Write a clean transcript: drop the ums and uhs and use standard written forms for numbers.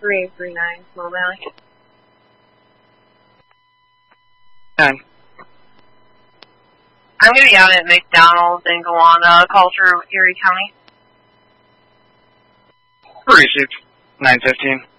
3839, Small Valley. 10. I'm going to be out at McDonald's and go on call through Erie County. Received. 915.